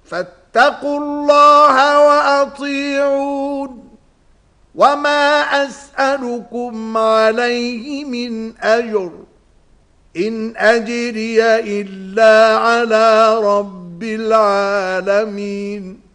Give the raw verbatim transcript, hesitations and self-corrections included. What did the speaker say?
فاتقوا الله وأطيعون وما أسألكم عليه من أجر إن أجري إلا على رب العالمين